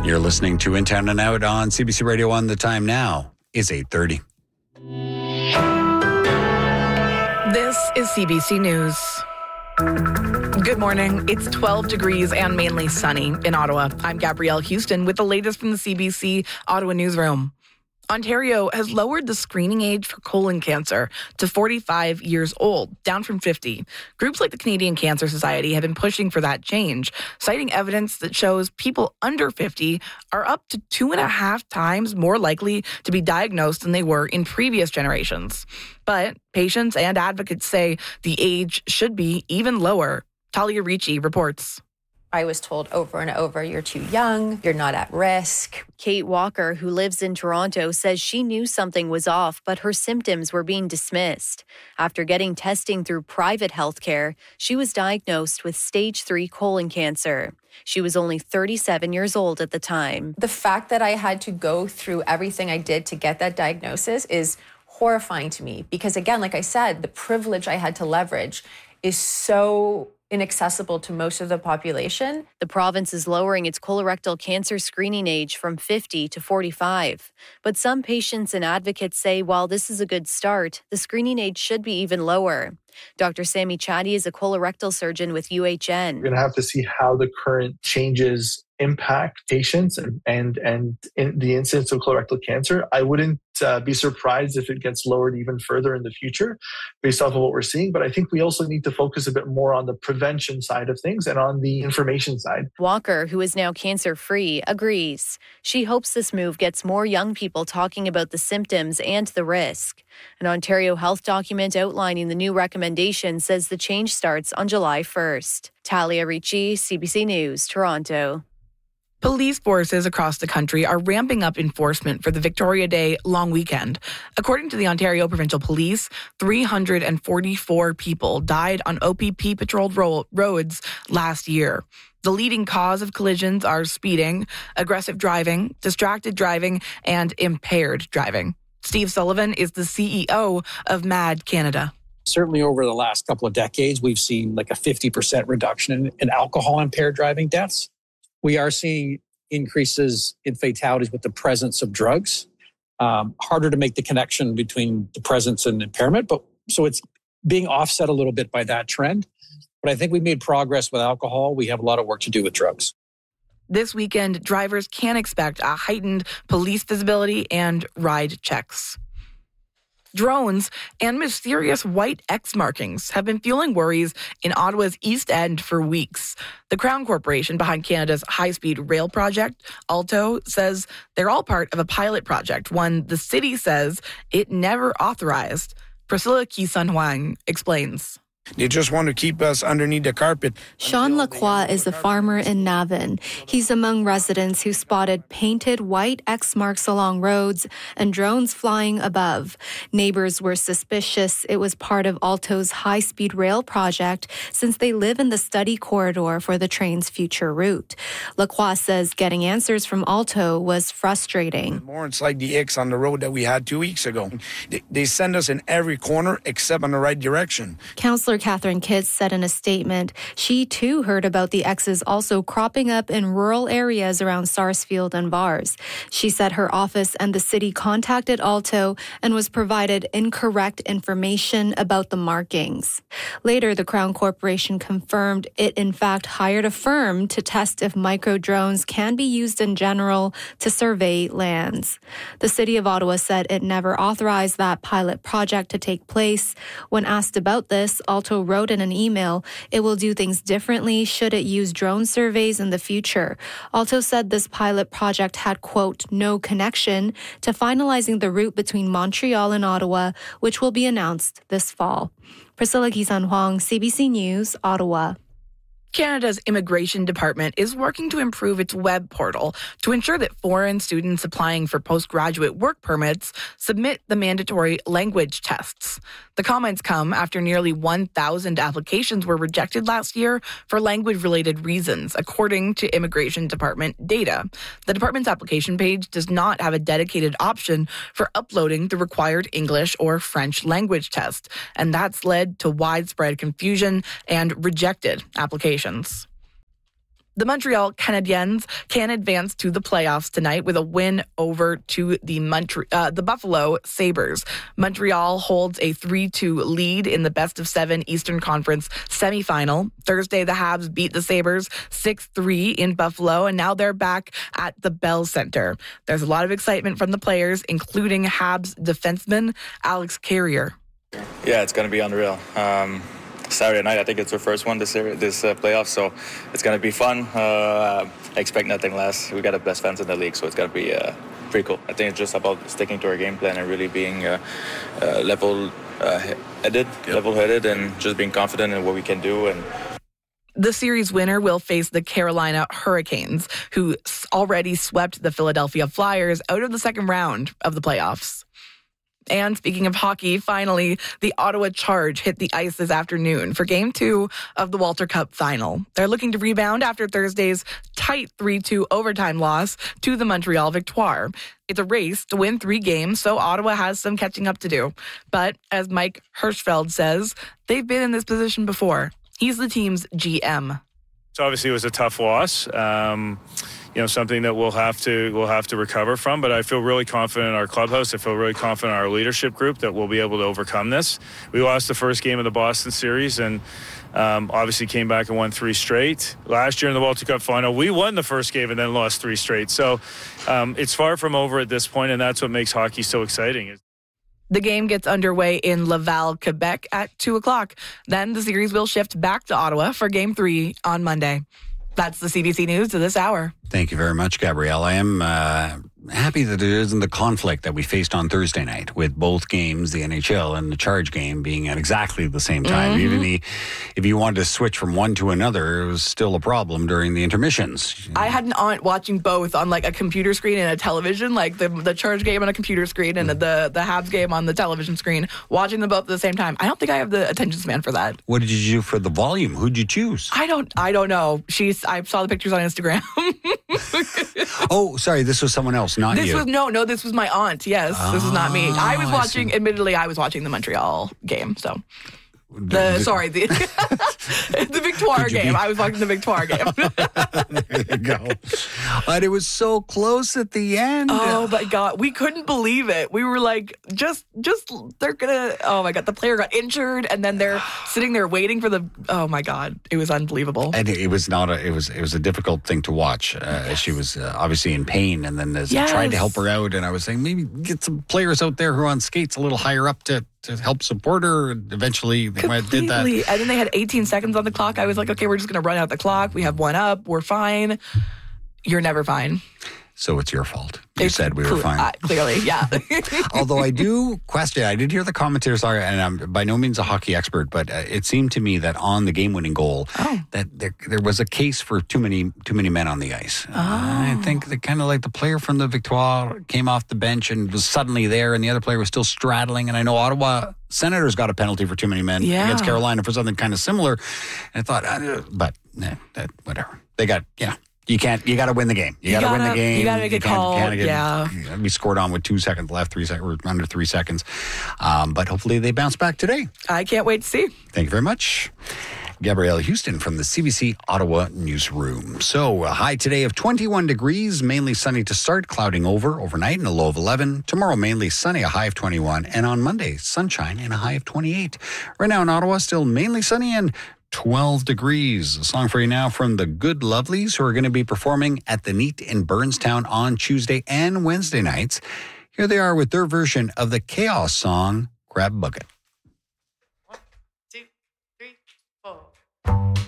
You're listening to In Town and Out on CBC Radio 1. The time now is 8:30. This is CBC News. Good morning. It's 12 degrees and mainly sunny in Ottawa. I'm Gabrielle Houston with the latest from the CBC Ottawa newsroom. Ontario has lowered the screening age for colon cancer to 45 years old, down from 50. Groups like the Canadian Cancer Society have been pushing for that change, citing evidence that shows people under 50 are up to 2.5 times more likely to be diagnosed than they were in previous generations. But patients and advocates say the age should be even lower. Talia Ricci reports. I was told over and over, you're too young, you're not at risk. Kate Walker, who lives in Toronto, says she knew something was off, but her symptoms were being dismissed. After getting testing through private healthcare, she was diagnosed with stage 3 colon cancer. She was only 37 years old at the time. The fact that I had to go through everything I did to get that diagnosis is horrifying to me because, again, like I said, the privilege I had to leverage is so inaccessible to most of the population. The province is lowering its colorectal cancer screening age from 50 to 45. But some patients and advocates say while this is a good start, the screening age should be even lower. Dr. Sammy Chaddy is a colorectal surgeon with UHN. We're going to have to see how the current changes impact patients and in the incidence of colorectal cancer. I wouldn't be surprised if it gets lowered even further in the future based off of what we're seeing. But I think we also need to focus a bit more on the prevention side of things and on the information side. Walker, who is now cancer-free, agrees. She hopes this move gets more young people talking about the symptoms and the risk. An Ontario health document outlining the new recommendation says the change starts on July 1st. Talia Ricci, CBC News, Toronto. Police forces across the country are ramping up enforcement for the Victoria Day long weekend. According to the Ontario Provincial Police, 344 people died on OPP-patrolled roads last year. The leading cause of collisions are speeding, aggressive driving, distracted driving, and impaired driving. Steve Sullivan is the CEO of MAD Canada. Certainly over the last couple of decades, we've seen like a 50% reduction in alcohol-impaired driving deaths. We are seeing increases in fatalities with the presence of drugs. Harder to make the connection between the presence and impairment, but so it's being offset a little bit by that trend. But I think we made progress with alcohol. We have a lot of work to do with drugs. This weekend, drivers can expect a heightened police visibility and ride checks. Drones and mysterious white X markings have been fueling worries in Ottawa's East End for weeks. The Crown Corporation behind Canada's high-speed rail project, Alto, says they're all part of a pilot project, one the city says it never authorized. Priscilla Kisan Huang explains. They just want to keep us underneath the carpet. Sean Lacroix is a farmer in Navan. He's among residents who spotted painted white X marks along roads and drones flying above. Neighbors were suspicious it was part of Alto's high-speed rail project since they live in the study corridor for the train's future route. Lacroix says getting answers from Alto was frustrating. More, it's like the X on the road that we had 2 weeks ago. They send us in every corner except in the right direction. Councillor Catherine Kitts said in a statement she too heard about the X's also cropping up in rural areas around Sarsfield and Vars. She said her office and the city contacted Alto and was provided incorrect information about the markings. Later, the Crown Corporation confirmed it in fact hired a firm to test if micro drones can be used in general to survey lands. The City of Ottawa said it never authorized that pilot project to take place. When asked about this, Alto wrote in an email it will do things differently should it use drone surveys in the future. Alto said this pilot project had, quote, no connection to finalizing the route between Montreal and Ottawa, which will be announced this fall. Priscilla Kisan Huang, CBC News, Ottawa. Canada's Immigration Department is working to improve its web portal to ensure that foreign students applying for postgraduate work permits submit the mandatory language tests. The comments come after nearly 1,000 applications were rejected last year for language-related reasons, according to Immigration Department data. The department's application page does not have a dedicated option for uploading the required English or French language test, and that's led to widespread confusion and rejected applications. The Montreal Canadiens can advance to the playoffs tonight with a win over to the Buffalo Sabres. Montreal holds a 3-2 lead in the best-of-7 Eastern Conference semifinal. Thursday, the Habs beat the Sabres 6-3 in Buffalo, and now they're back at the Bell Center. There's a lot of excitement from the players, including Habs defenseman Alex Carrier. Yeah, it's going to be unreal. Saturday night, I think it's our first one this playoff, so it's going to be fun. I expect nothing less. We got the best fans in the league, so it's going to be pretty cool. I think it's just about sticking to our game plan and really being level-headed, and just being confident in what we can do. And the series winner will face the Carolina Hurricanes, who already swept the Philadelphia Flyers out of the second round of the playoffs. And speaking of hockey, finally, the Ottawa Charge hit the ice this afternoon for Game 2 of the Walter Cup final. They're looking to rebound after Thursday's tight 3-2 overtime loss to the Montreal Victoire. It's a race to win 3 games, so Ottawa has some catching up to do. But as Mike Hirschfeld says, they've been in this position before. He's the team's GM. So obviously it was a tough loss. Something that we'll have to recover from. But I feel really confident in our clubhouse. I feel really confident in our leadership group that we'll be able to overcome this. We lost the first game of the Boston series, and obviously came back and won 3 straight. Last year in the Walter Cup final, we won the first game and then lost 3 straight. So it's far from over at this point, and that's what makes hockey so exciting. The game gets underway in Laval, Quebec at 2 o'clock. Then the series will shift back to Ottawa for Game 3 on Monday. That's the CBC News to this hour. Thank you very much, Gabrielle. I am happy that there isn't the conflict that we faced on Thursday night with both games, the NHL and the Charge game, being at exactly the same time. Mm-hmm. Even if you wanted to switch from one to another, it was still a problem during the intermissions. I had an aunt watching both on like a computer screen and a television, like the Charge game on a computer screen and the Habs game on the television screen, watching them both at the same time. I don't think I have the attention span for that. What did you do for the volume? Who'd you choose? I don't know. I saw the pictures on Instagram. Oh, sorry, this was someone else, not you. This was my aunt. Yes, this is not me. I was watching. Admittedly, I was watching the Montreal game. So the Victoire game. I was watching the Victoire game. There you go. But it was so close at the end. Oh my God, we couldn't believe it. We were like, just they're gonna. Oh my God, the player got injured, and then they're sitting there waiting for the. Oh my God, it was unbelievable. And it was not a. It was a difficult thing to watch. Yes. She was obviously in pain, and then I tried to help her out, and I was saying maybe get some players out there who are on skates a little higher up to help support her. And eventually they might have did that. And then they had 18 seconds on the clock. I was like, okay, we're just going to run out the clock. We have 1 up. We're fine. You're never fine. So it's your fault. You said we were fine. Clearly, yeah. Although I do question, I did hear the commentators, and I'm by no means a hockey expert, but it seemed to me that on the game-winning goal, that there was a case for too many men on the ice. I think that kind of like the player from the Victoire came off the bench and was suddenly there, and the other player was still straddling. And I know Ottawa Senators got a penalty for too many men against Carolina for something kind of similar. And I thought, whatever. They got, You got to win the game. You got to win the game. You got to make a call. We scored on with 2 seconds left, or under 3 seconds. But hopefully they bounce back today. I can't wait to see. Thank you very much. Gabrielle Houston from the CBC Ottawa Newsroom. So a high today of 21 degrees, mainly sunny to start, clouding over overnight and a low of 11. Tomorrow, mainly sunny, a high of 21. And on Monday, sunshine and a high of 28. Right now in Ottawa, still mainly sunny and 12 degrees. A song for you now from the Good Lovelies, who are going to be performing at the Neat in Burnstown on Tuesday and Wednesday nights. Here they are with their version of the Chaos song, Grab a Bucket. 1, 2, 3, 4.